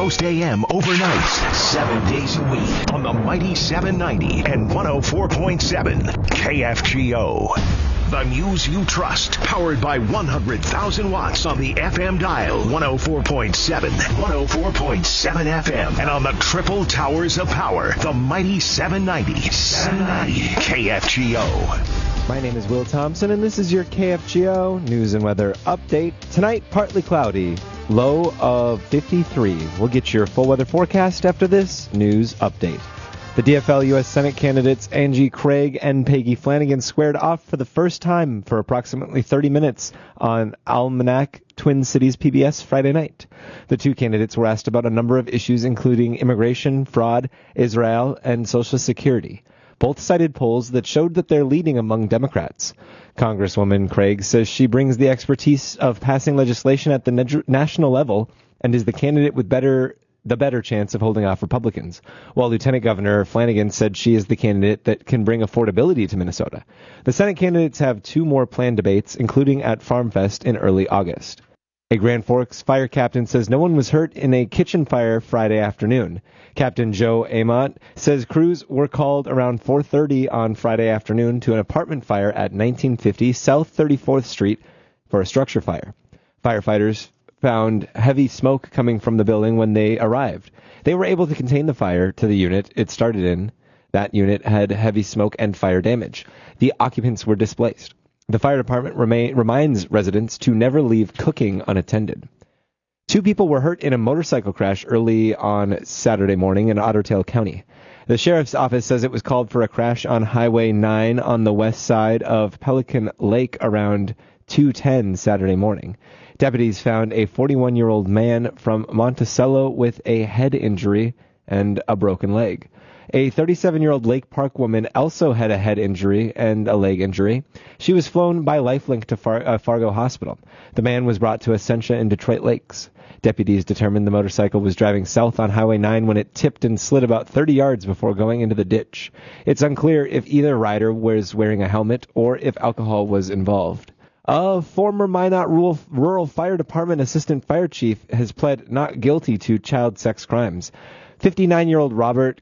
Coast AM overnights, 7 days a week on the mighty 790 and 104.7 KFGO. The news you trust, powered by 100,000 watts on the FM dial, 104.7, 104.7 FM, and on the triple towers of power, the mighty 790 KFGO. My name is Will Thompson, and this is your KFGO News and Weather Update. Tonight, partly cloudy, low of 53. We'll get your full weather forecast after this news update. The DFL U.S. Senate candidates Angie Craig and Peggy Flanagan squared off for the first time for approximately 30 minutes on Almanac Twin Cities PBS Friday night. The two candidates were asked about a number of issues, including immigration, fraud, Israel, and Social Security. Both cited polls that showed that they're leading among Democrats. Congresswoman Craig says she brings the expertise of passing legislation at the national level and is the candidate with the better chance of holding off Republicans, while Lieutenant Governor Flanagan said she is the candidate that can bring affordability to Minnesota. The Senate candidates have two more planned debates, including at Farm Fest in early August. A Grand Forks fire captain says no one was hurt in a kitchen fire Friday afternoon. Captain Joe Amott says crews were called around 4:30 on Friday afternoon to an apartment fire at 1950 South 34th Street for a structure fire. Firefighters found heavy smoke coming from the building when they arrived. They were able to contain the fire to the unit it started in. That unit had heavy smoke and fire damage. The occupants were displaced. The fire department reminds residents to never leave cooking unattended. Two people were hurt in a motorcycle crash early on Saturday morning in Otter Tail County. The sheriff's office says it was called for a crash on Highway 9 on the west side of Pelican Lake around 2:10 Saturday morning. Deputies found a 41-year-old man from Monticello with a head injury and a broken leg. A 37-year-old Lake Park woman also had a head injury and a leg injury. She was flown by Lifelink to Fargo Hospital. The man was brought to Essentia in Detroit Lakes. Deputies determined the motorcycle was driving south on Highway 9 when it tipped and slid about 30 yards before going into the ditch. It's unclear if either rider was wearing a helmet or if alcohol was involved. A former Minot Rural Fire Department assistant fire chief has pled not guilty to child sex crimes. 59-year-old Robert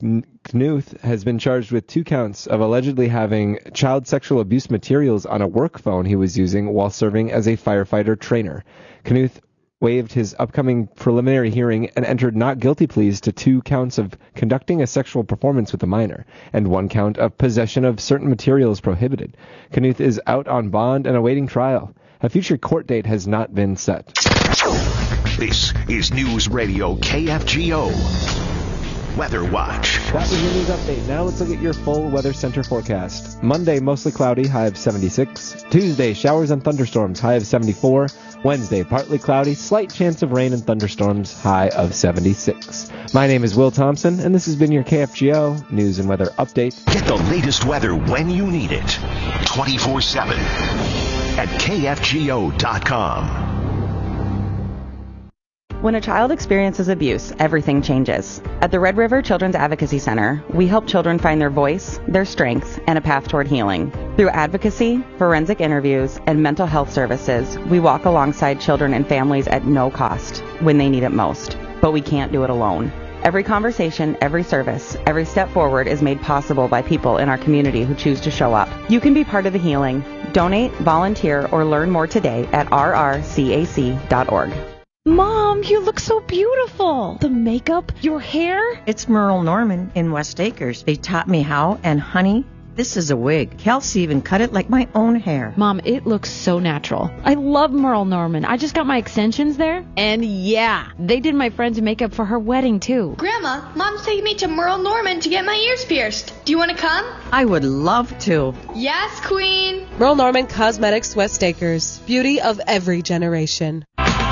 Knuth has been charged with 2 counts of allegedly having child sexual abuse materials on a work phone he was using while serving as a firefighter trainer. Knuth waived his upcoming preliminary hearing and entered not guilty pleas to 2 counts of conducting a sexual performance with a minor and 1 count of possession of certain materials prohibited. Knuth is out on bond and awaiting trial. A future court date has not been set. This is News Radio KFGO. Weather Watch. That was your news update. Now let's look at your full Weather Center forecast. Monday, mostly cloudy, high of 76. Tuesday, showers and thunderstorms, high of 74. Wednesday, partly cloudy, slight chance of rain and thunderstorms, high of 76. My name is Will Thompson, and this has been your KFGO News and Weather Update. Get the latest weather when you need it. 24/7 at KFGO.com. When a child experiences abuse, everything changes. At the Red River Children's Advocacy Center, we help children find their voice, their strengths, and a path toward healing. Through advocacy, forensic interviews, and mental health services, we walk alongside children and families at no cost when they need it most. But we can't do it alone. Every conversation, every service, every step forward is made possible by people in our community who choose to show up. You can be part of the healing. Donate, volunteer, or learn more today at rrcac.org. Mom, you look so beautiful. The makeup, your hair. It's Merle Norman in West Acres. They taught me how, and honey, this is a wig. Kelsey even cut it like my own hair. Mom, it looks so natural. I love Merle Norman. I just got my extensions there. And yeah, they did my friend's makeup for her wedding too. Grandma, Mom's taking me to Merle Norman to get my ears pierced. Do you want to come? I would love to. Yes, Queen. Merle Norman Cosmetics, West Acres. Beauty of every generation.